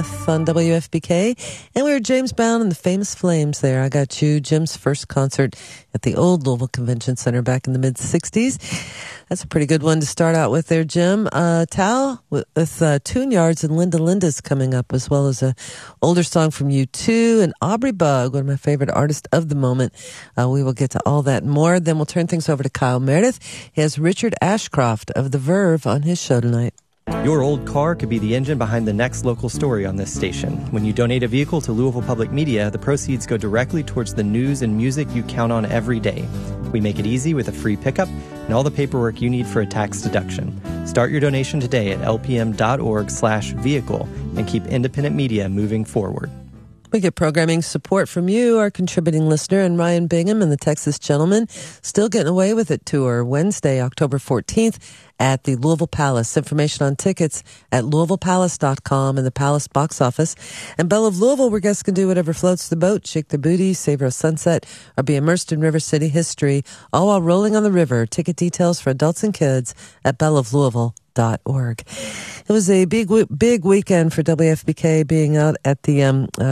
on WFBK, and we were James Brown and the Famous Flames there. I Got You, Jim's first concert at the old Louisville Convention Center back in the mid-'60s. That's a pretty good one to start out with there, Jim. Tal with Tune Yards and Linda Linda's coming up, as well as a older song from U2 and Aubrey Bug, one of my favorite artists of the moment. We will get to all that and more. Then we'll turn things over to Kyle Meredith. He has Richard Ashcroft of The Verve on his show tonight. Your old car could be the engine behind the next local story on this station. When you donate a vehicle to Louisville Public Media, the proceeds go directly towards the news and music you count on every day. We make it easy with a free pickup and all the paperwork you need for a tax deduction. Start your donation today at lpm.org/vehicle and keep independent media moving forward. We get programming support from you, our contributing listener, and Ryan Bingham and the Texas Gentlemen. Still Getting Away With It tour Wednesday, October 14th at the Louisville Palace. Information on tickets at louisvillepalace.com and the Palace box office. And Belle of Louisville, where guests can do whatever floats the boat, shake their booty, savor a sunset, or be immersed in River City history, all while rolling on the river. Ticket details for adults and kids at belleoflouisville.org. It was a big weekend for WFBK, being out at the